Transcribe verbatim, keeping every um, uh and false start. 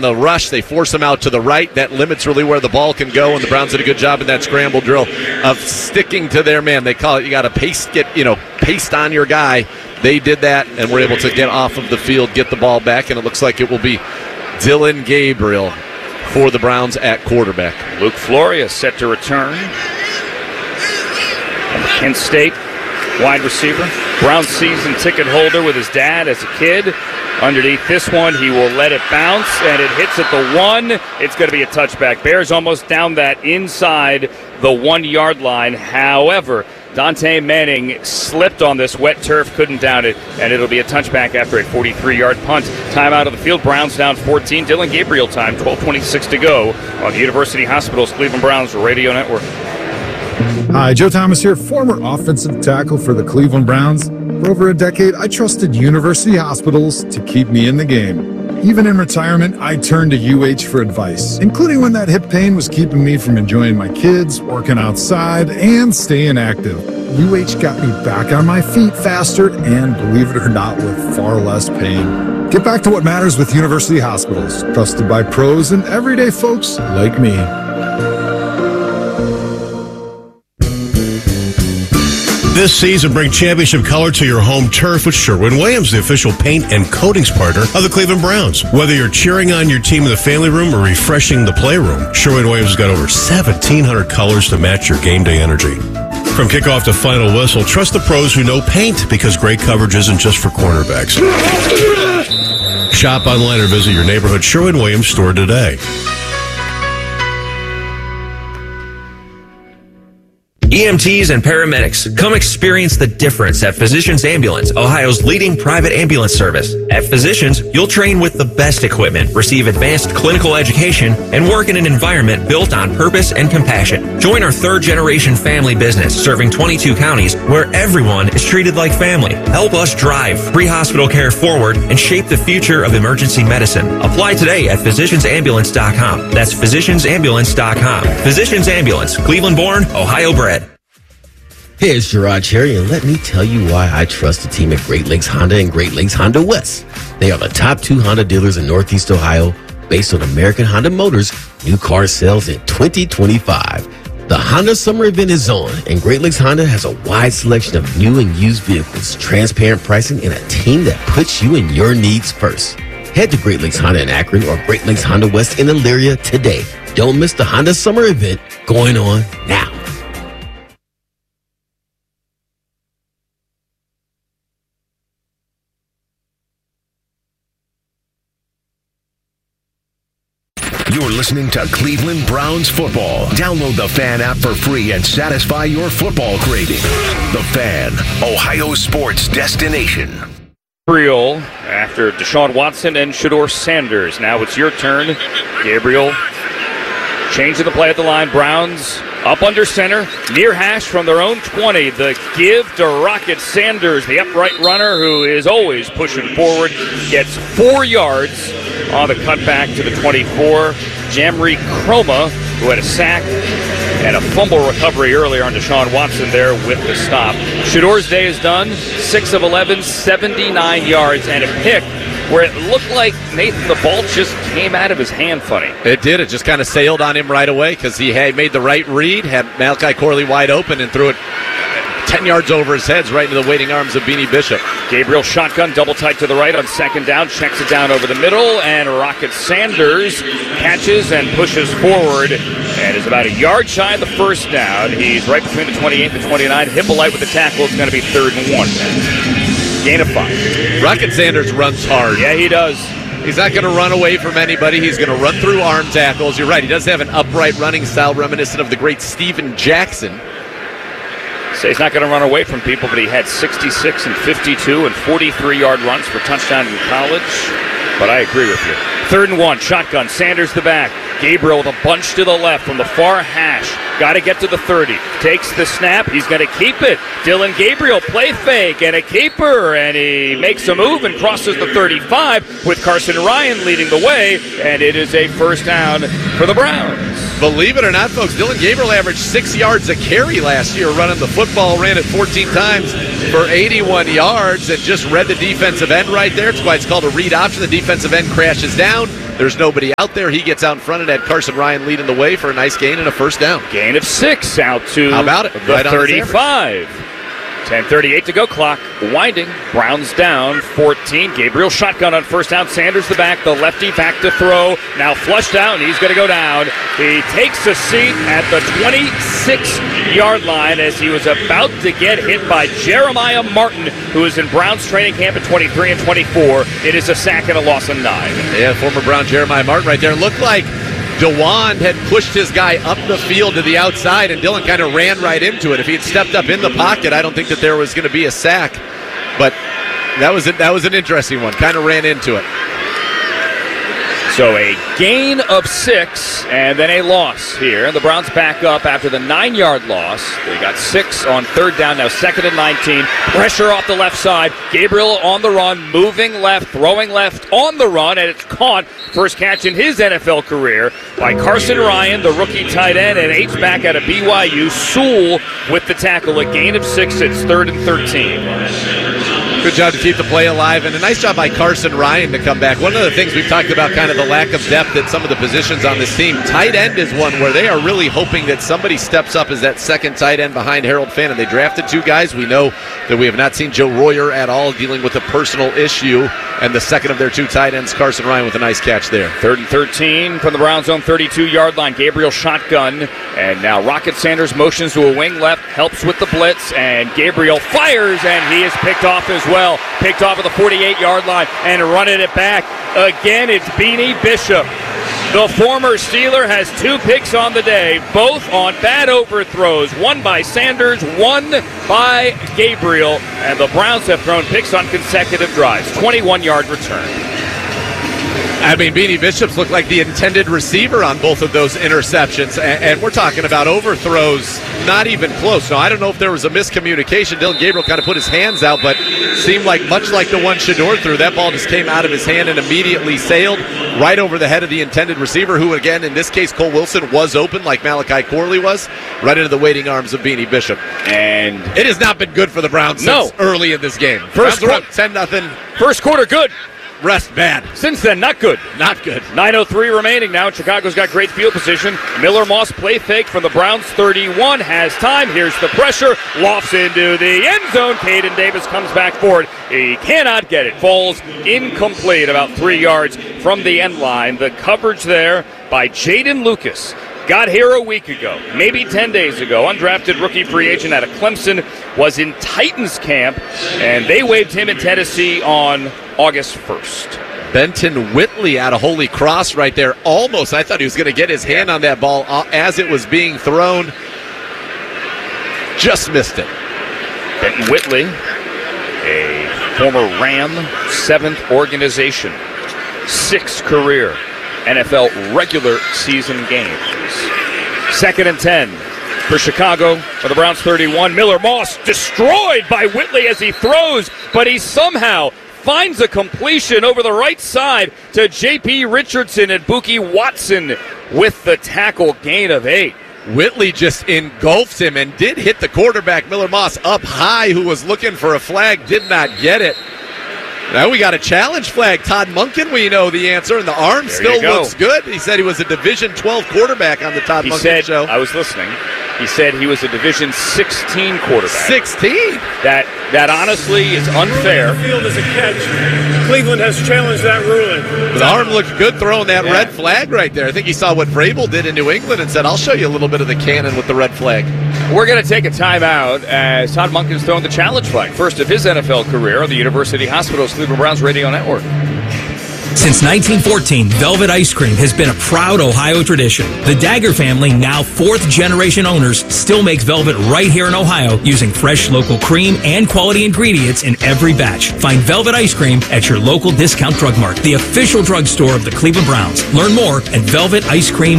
the rush. They force him out to the right. That limits really where the ball can go, and the Browns did a good job in that scramble drill of sticking to their man. They call it, you got to paste, get, you know, paste on your guy. They did that and were able to get off of the field, get the ball back, and it looks like it will be Dillon Gabriel for the Browns at quarterback. Luke Floria set to return. Kent State wide receiver. Browns season ticket holder with his dad as a kid. Underneath this one, he will let it bounce, and it hits at the one. It's going to be a touchback. Bears almost down that inside the one-yard line. However, Dante Manning slipped on this wet turf, couldn't down it, and it'll be a touchback after a forty-three-yard punt. Time out of the field, Browns down fourteen. Dillon Gabriel time, twelve twenty-six to go on the University Hospitals Cleveland Browns Radio Network. Hi, Joe Thomas here, former offensive tackle for the Cleveland Browns. For over a decade, I trusted University Hospitals to keep me in the game. Even in retirement, I turned to U H for advice, including when that hip pain was keeping me from enjoying my kids, working outside, and staying active. U H got me back on my feet faster and, believe it or not, with far less pain. Get back to what matters with University Hospitals, trusted by pros and everyday folks like me. This season, bring championship color to your home turf with Sherwin-Williams, the official paint and coatings partner of the Cleveland Browns. Whether you're cheering on your team in the family room or refreshing the playroom, Sherwin-Williams has got over seventeen hundred colors to match your game day energy. From kickoff to final whistle, trust the pros who know paint, because great coverage isn't just for cornerbacks. Shop online or visit your neighborhood Sherwin-Williams store today. E M Ts and paramedics, come experience the difference at Physicians Ambulance, Ohio's leading private ambulance service. At Physicians, you'll train with the best equipment, receive advanced clinical education, and work in an environment built on purpose and compassion. Join our third-generation family business serving twenty-two counties where everyone is treated like family. Help us drive pre-hospital care forward and shape the future of emergency medicine. Apply today at physicians ambulance dot com. That's physicians ambulance dot com. Physicians Ambulance, Cleveland-born, Ohio-bred. Hey, it's Gerard Cherry, and let me tell you why I trust the team at Great Lakes Honda and Great Lakes Honda West. They are the top two Honda dealers in Northeast Ohio, based on American Honda Motors' new car sales in twenty twenty-five. The Honda Summer Event is on, and Great Lakes Honda has a wide selection of new and used vehicles, transparent pricing, and a team that puts you and your needs first. Head to Great Lakes Honda in Akron or Great Lakes Honda West in Elyria today. Don't miss the Honda Summer Event going on now. You're listening to Cleveland Browns football. Download the Fan app for free and satisfy your football craving. The Fan, Ohio sports destination. Gabriel after Deshaun Watson and Shedeur Sanders. Now it's your turn, Gabriel. Changing the play at the line. Browns up under center, near hash from their own twenty. The give to Rocket Sanders, the upright runner who is always pushing forward, gets four yards on the cutback to the twenty-four. Jamri Chroma, who had a sack and a fumble recovery earlier on Deshaun Watson there with the stop. Shedeur's day is done. six of eleven, seventy-nine yards, and a pick where it looked like, Nathan, the ball just came out of his hand funny. It did. It just kind of sailed on him right away because he had made the right read, had Malachi Corley wide open, and threw it ten yards over his head right into the waiting arms of Beanie Bishop. Gabriel shotgun, double tight to the right on second down, checks it down over the middle, and Rocket Sanders catches and pushes forward and is about a yard shy of the first down. He's right between the twenty-eight and the twenty-nine. Hippolyte with the tackle. It's going to be third and one. Gain of five. Rocket Sanders runs hard. Yeah, he does. He's not going to run away from anybody. He's going to run through arm tackles. You're right. He does have an upright running style reminiscent of the great Steven Jackson. So he's not going to run away from people, but he had sixty-six and fifty-two and forty-three-yard runs for touchdowns in college. But I agree with you. Third and one, shotgun, Sanders the back. Gabriel with a bunch to the left from the far hash. Got to get to the thirty. Takes the snap. He's going to keep it. Dillon Gabriel, play fake, and a keeper. And he makes a move and crosses the thirty-five with Carson Ryan leading the way. And it is a first down for the Browns. Believe it or not, folks, Dillon Gabriel averaged six yards a carry last year running the football, ran it fourteen times for eighty-one yards, and just read the defensive end right there. That's why it's called a read option. The defensive end crashes down. There's nobody out there. He gets out in front and had Carson Ryan leading the way for a nice gain and a first down. Gain of six out to How about it? the Right on his thirty-five. ten thirty-eight to go, clock winding. Browns down fourteen. Gabriel shotgun on first down. Sanders the back, the lefty back to throw. Now flushed out, and he's going to go down. He takes a seat at the twenty-six-yard line as he was about to get hit by Jeremiah Martin, who is in Browns training camp at twenty-three and twenty-four. It is a sack and a loss of nine. Yeah, former Brown Jeremiah Martin right there. It looked like DeJuan had pushed his guy up the field to the outside, and Dillon kind of ran right into it. If he had stepped up in the pocket, I don't think that there was going to be a sack. But that was it. That was an interesting one. Kind of ran into it. So a gain of six and then a loss here. The Browns back up after the nine-yard loss. They got six on third down, now second and nineteen. Pressure off the left side. Gabriel on the run, moving left, throwing left on the run, and it's caught. First catch in his N F L career by Carson Ryan, the rookie tight end, and H-back out of B Y U. Sewell with the tackle. A gain of six. It's third and thirteen. Good job to keep the play alive, and a nice job by Carson Ryan to come back. One of the things we've talked about, kind of the lack of depth at some of the positions on this team. Tight end is one where they are really hoping that somebody steps up as that second tight end behind Harold Finn, and they drafted two guys. We know that we have not seen Joe Royer at all dealing with a personal issue, and the second of their two tight ends, Carson Ryan, with a nice catch there. Third and thirteen from the Browns' own thirty-two-yard line. Gabriel shotgun, and now Rocket Sanders motions to a wing left, helps with the blitz, and Gabriel fires, and he is picked off as well. Well, picked off at the forty-eight-yard line and running it back. Again, it's Beanie Bishop. The former Steeler has two picks on the day, both on bad overthrows. One by Sanders, one by Gabriel. And the Browns have thrown picks on consecutive drives. twenty-one-yard return. I mean, Beanie Bishops looked like the intended receiver on both of those interceptions, and, and we're talking about overthrows, not even close. Now, I don't know if there was a miscommunication. Dillon Gabriel kind of put his hands out, but seemed like much like the one Shedeur threw, that ball just came out of his hand and immediately sailed right over the head of the intended receiver, who, again, in this case, Cole Wilson was open like Malachi Corley was, right into the waiting arms of Beanie Bishop. And it has not been good for the Browns no. since early in this game. First Browns are up ten nothing. First quarter, good. Rest bad. Since then, not good. Not good. nine oh three remaining now. Chicago's got great field position. Miller Moss play fake from the Browns thirty-one. Has time. Here's the pressure. Lofts into the end zone. Caden Davis comes back forward. He cannot get it. Falls incomplete about three yards from the end line. The coverage there by Jaden Lucas. Got here a week ago, maybe ten days ago. Undrafted rookie free agent out of Clemson, was in Titans camp, and they waived him in Tennessee on August first. Benton Whitley out of Holy Cross right there. Almost, I thought he was going to get his hand on that ball as it was being thrown. Just missed it. Benton Whitley, a former Ram, seventh organization, sixth career N F L regular season games. Second and ten for Chicago for the Browns thirty-one. Miller Moss destroyed by Whitley as he throws, but he somehow finds a completion over the right side to J P Richardson, and Buki Watson with the tackle, gain of eight. Whitley just engulfs him and did hit the quarterback, Miller Moss, up high, who was looking for a flag, did not get it. Now we got a challenge flag. Todd Monken, we know the answer, and the arm there still looks good. He said he was a Division twelve quarterback on the Todd he Monken said, show. I was listening. He said he was a Division sixteen quarterback. sixteen? That that honestly is unfair. The field is a catch. Cleveland has challenged that ruling. The arm looked good throwing that yeah. red flag right there. I think he saw what Vrabel did in New England and said, I'll show you a little bit of the cannon with the red flag. We're going to take a timeout as Todd Monken's throwing the challenge flag. First of his N F L career on the University Hospital's Cleveland Browns Radio Network. Since nineteen fourteen, Velvet Ice Cream has been a proud Ohio tradition. The Dagger family, now fourth-generation owners, still makes Velvet right here in Ohio using fresh local cream and quality ingredients in every batch. Find Velvet Ice Cream at your local discount drug mart, the official drugstore of the Cleveland Browns. Learn more at velvet ice cream